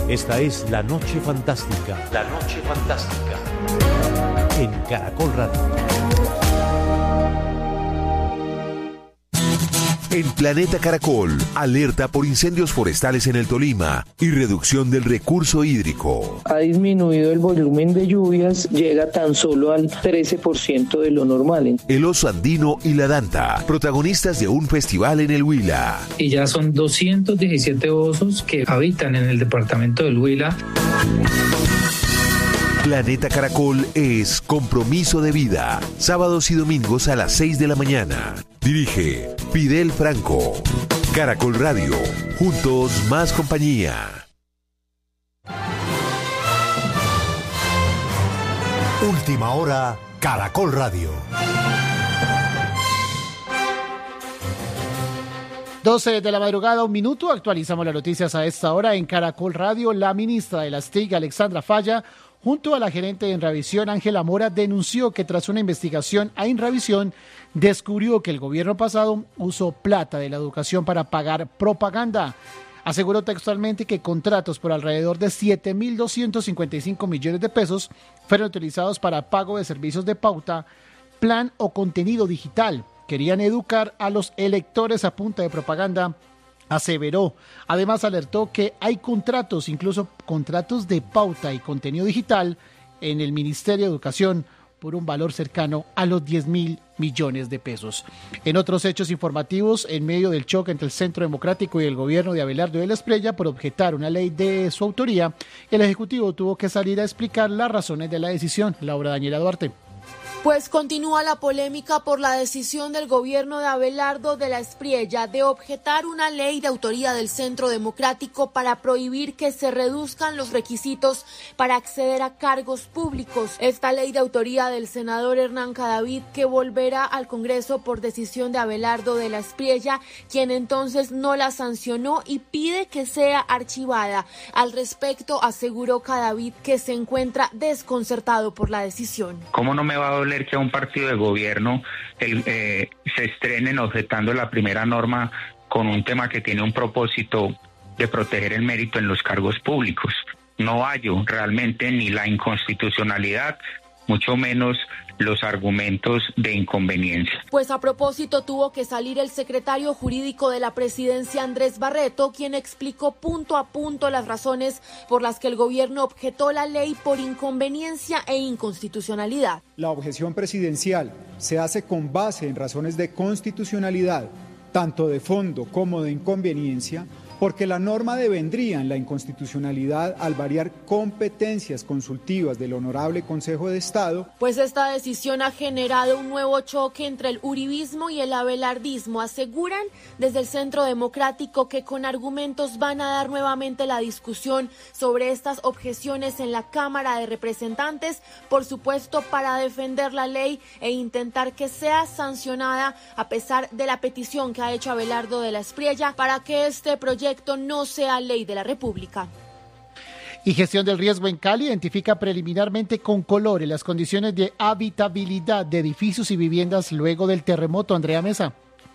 Esta es La Noche Fantástica. La Noche Fantástica. En Caracol Radio. En Planeta Caracol, alerta por incendios forestales en el Tolima y reducción del recurso hídrico. Ha disminuido el volumen de lluvias, llega tan solo al 13% de lo normal. El oso andino y la danta, protagonistas de un festival en el Huila. Y ya son 217 osos que habitan en el departamento del Huila. Planeta Caracol es compromiso de vida. Sábados y domingos a las 6 de la mañana. Dirige Fidel Franco. Caracol Radio. Juntos más compañía. Última hora, Caracol Radio. 12 de la madrugada, 1 minuto. Actualizamos las noticias a esta hora en Caracol Radio. La ministra de las TIC, Alexandra Falla, junto a la gerente de Inravisión, Ángela Mora, denunció que tras una investigación a Inravisión, descubrió que el gobierno pasado usó plata de la educación para pagar propaganda. Aseguró textualmente que contratos por alrededor de 7.255 millones de pesos fueron utilizados para pago de servicios de pauta, plan o contenido digital. Querían educar a los electores a punta de propaganda, aseveró. Además alertó que hay contratos, incluso contratos de pauta y contenido digital en el Ministerio de Educación por un valor cercano a los 10.000 millones de pesos. En otros hechos informativos, en medio del choque entre el Centro Democrático y el gobierno de Abelardo de la Espriella por objetar una ley de su autoría, el Ejecutivo tuvo que salir a explicar las razones de la decisión. Laura Daniela Duarte. Pues continúa la polémica por la decisión del gobierno de Abelardo de la Espriella de objetar una ley de autoría del Centro Democrático para prohibir que se reduzcan los requisitos para acceder a cargos públicos. Esta ley de autoría del senador Hernán Cadavid, que volverá al Congreso por decisión de Abelardo de la Espriella, quien entonces no la sancionó y pide que sea archivada. Al respecto, aseguró Cadavid que se encuentra desconcertado por la decisión. ¿Cómo no me va a doler que a un partido de gobierno se estrenen objetando la primera norma con un tema que tiene un propósito de proteger el mérito en los cargos públicos? No hallo realmente ni la inconstitucionalidad, mucho menos los argumentos de inconveniencia. Pues a propósito tuvo que salir el secretario jurídico de la presidencia, Andrés Barreto, quien explicó punto a punto las razones por las que el gobierno objetó la ley por inconveniencia e inconstitucionalidad. La objeción presidencial se hace con base en razones de constitucionalidad, tanto de fondo como de inconveniencia, porque la norma devendría en la inconstitucionalidad al variar competencias consultivas del Honorable Consejo de Estado. Pues esta decisión ha generado un nuevo choque entre el uribismo y el abelardismo. Aseguran desde el Centro Democrático que con argumentos van a dar nuevamente la discusión sobre estas objeciones en la Cámara de Representantes, por supuesto para defender la ley e intentar que sea sancionada a pesar de la petición que ha hecho Abelardo de la Espriella para que este proyecto no sea ley de la República. Y gestión del riesgo en Cali identifica preliminarmente con colores las condiciones de habitabilidad de edificios y viviendas luego del terremoto. Andrea Mesa.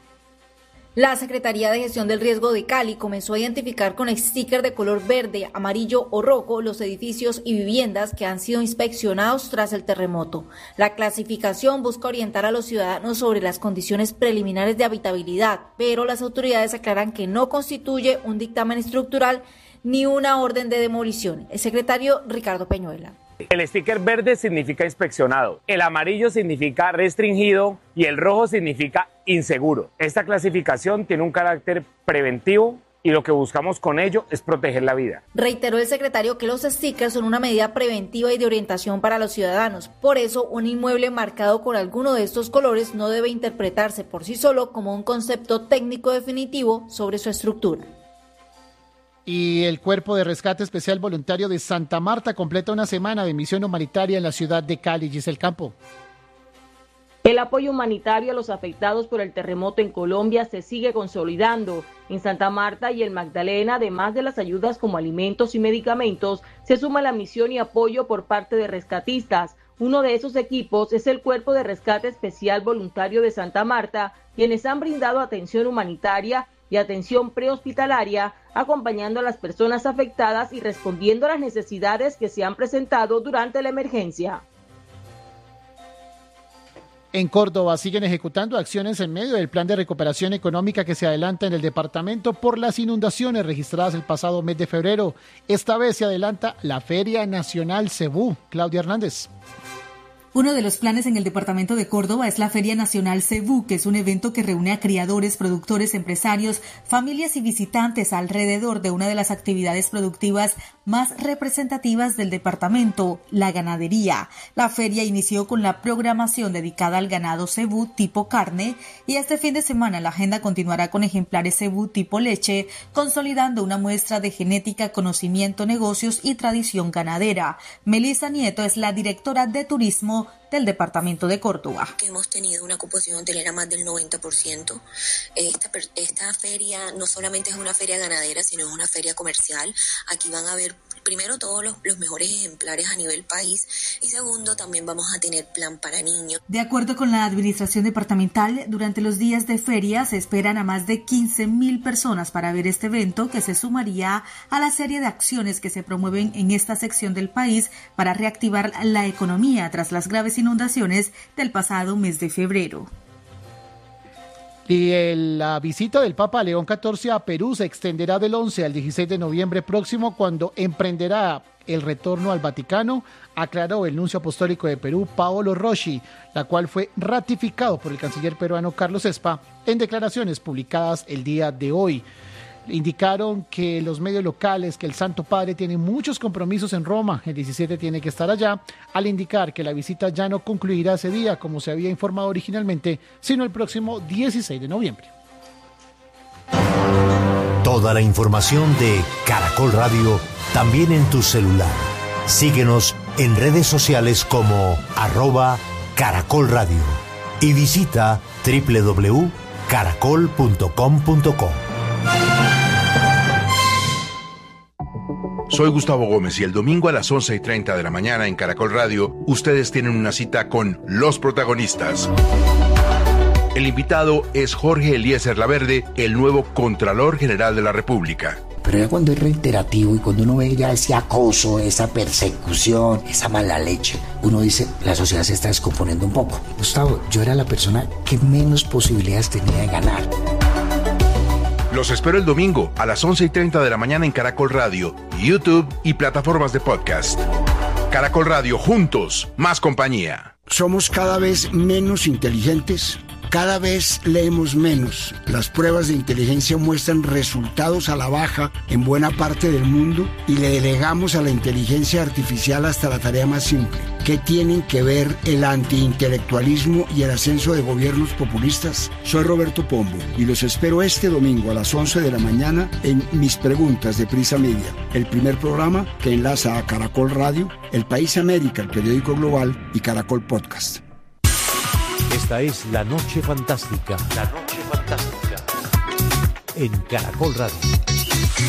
La Secretaría de Gestión del Riesgo de Cali comenzó a identificar con sticker de color verde, amarillo o rojo los edificios y viviendas que han sido inspeccionados tras el terremoto. La clasificación busca orientar a los ciudadanos sobre las condiciones preliminares de habitabilidad, pero las autoridades aclaran que no constituye un dictamen estructural ni una orden de demolición. El secretario Ricardo Peñuela. El sticker verde significa inspeccionado, el amarillo significa restringido y el rojo significa inseguro. Esta clasificación tiene un carácter preventivo y lo que buscamos con ello es proteger la vida. Reiteró el secretario que los stickers son una medida preventiva y de orientación para los ciudadanos. Por eso, un inmueble marcado con alguno de estos colores no debe interpretarse por sí solo como un concepto técnico definitivo sobre su estructura. Y el Cuerpo de Rescate Especial Voluntario de Santa Marta completa una semana de misión humanitaria en la ciudad de Cali. Giselle Campo. El apoyo humanitario a los afectados por el terremoto en Colombia se sigue consolidando. En Santa Marta y el Magdalena, además de las ayudas como alimentos y medicamentos, se suma la misión y apoyo por parte de rescatistas. Uno de esos equipos es el Cuerpo de Rescate Especial Voluntario de Santa Marta, quienes han brindado atención humanitaria y atención prehospitalaria, acompañando a las personas afectadas y respondiendo a las necesidades que se han presentado durante la emergencia. En Córdoba siguen ejecutando acciones en medio del plan de recuperación económica que se adelanta en el departamento por las inundaciones registradas el pasado mes de febrero. Esta vez se adelanta la Feria Nacional Cebú. Claudia Hernández. Uno de los planes en el departamento de Córdoba es la Feria Nacional Cebú, que es un evento que reúne a criadores, productores, empresarios, familias y visitantes alrededor de una de las actividades productivas más representativas del departamento, la ganadería. La feria inició con la programación dedicada al ganado cebú tipo carne y este fin de semana la agenda continuará con ejemplares cebú tipo leche, consolidando una muestra de genética, conocimiento, negocios y tradición ganadera. Melissa Nieto es la directora de turismo del departamento de Córdoba. Hemos tenido una ocupación hotelera más del 90%. Esta feria no solamente es una feria ganadera, sino es una feria comercial. Aquí van a ver primero todos los mejores ejemplares a nivel país y segundo también vamos a tener plan para niños. De acuerdo con la administración departamental, durante los días de feria se esperan a más de 15.000 personas para ver este evento que se sumaría a la serie de acciones que se promueven en esta sección del país para reactivar la economía tras las graves inundaciones del pasado mes de febrero. Y la visita del Papa León XIV a Perú se extenderá del 11 al 16 de noviembre próximo, cuando emprenderá el retorno al Vaticano, aclaró el nuncio apostólico de Perú, Paolo Rossi, la cual fue ratificado por el canciller peruano Carlos Espa en declaraciones publicadas el día de hoy. Indicaron que los medios locales que el Santo Padre tiene muchos compromisos en Roma, el 17 tiene que estar allá, al indicar que la visita ya no concluirá ese día como se había informado originalmente, sino el próximo 16 de noviembre. Toda la información de Caracol Radio también en tu celular. Síguenos en redes sociales como @Caracol Radio y visita www.caracol.com.co. Soy Gustavo Gómez y el domingo a las 11:30 de la mañana en Caracol Radio, ustedes tienen una cita con los protagonistas. El invitado es Jorge Eliezer Laverde, el nuevo Contralor General de la República. Pero ya cuando es reiterativo y cuando uno ve ya ese acoso, esa persecución, esa mala leche, uno dice, la sociedad se está descomponiendo un poco. Gustavo, yo era la persona que menos posibilidades tenía de ganar. Los espero el domingo a las 11:30 de la mañana en Caracol Radio, YouTube y plataformas de podcast. Caracol Radio, juntos, más compañía. Somos cada vez menos inteligentes, cada vez leemos menos. Las pruebas de inteligencia muestran resultados a la baja en buena parte del mundo y le delegamos a la inteligencia artificial hasta la tarea más simple. ¿Qué tienen que ver el antiintelectualismo y el ascenso de gobiernos populistas? Soy Roberto Pombo y los espero este domingo a las 11 de la mañana en Mis Preguntas de Prisa Media, el primer programa que enlaza a Caracol Radio, El País América, el periódico global y Caracol Podcast. Esta es La Noche Fantástica. La Noche Fantástica. En Caracol Radio.